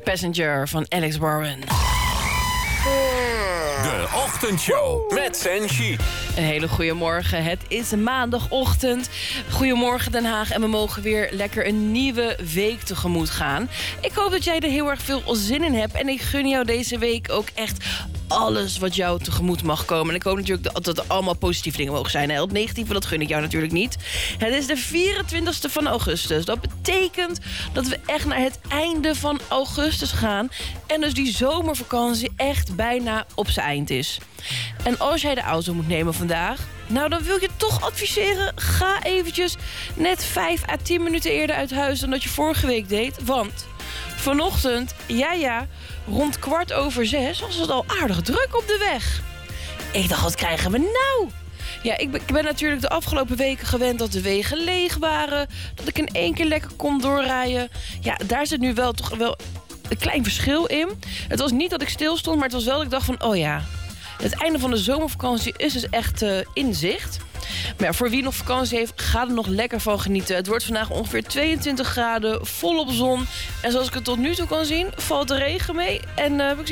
Passenger van Alex Warren. De Ochtendshow met Senshi. Een hele goede morgen. Het is maandagochtend. Goedemorgen Den Haag. En we mogen weer lekker een nieuwe week tegemoet gaan. Ik hoop dat jij er heel erg veel zin in hebt. En ik gun jou deze week ook echt alles wat jou tegemoet mag komen. En ik hoop natuurlijk dat er allemaal positieve dingen mogen zijn. Het negatieve, dat gun ik jou natuurlijk niet. Het is de 24e van augustus. Dat betekent dat we echt naar het einde van augustus gaan. En dus die zomervakantie echt bijna op zijn eind is. En als jij de auto moet nemen vandaag, nou dan wil ik je toch adviseren, ga eventjes net 5 à 10 minuten eerder uit huis dan dat je vorige week deed. Want vanochtend, rond 5:15 was het al aardig druk op de weg. Ik dacht, wat krijgen we nou? Ja, ik ben natuurlijk de afgelopen weken gewend dat de wegen leeg waren. Dat ik in één keer lekker kon doorrijden. Ja, daar zit nu toch wel een klein verschil in. Het was niet dat ik stil stond, maar het was wel dat ik dacht van, oh ja, het einde van de zomervakantie is dus echt in zicht. Maar ja, voor wie nog vakantie heeft, ga er nog lekker van genieten. Het wordt vandaag ongeveer 22 graden, volop zon. En zoals ik het tot nu toe kan zien, valt de regen mee. En heb ik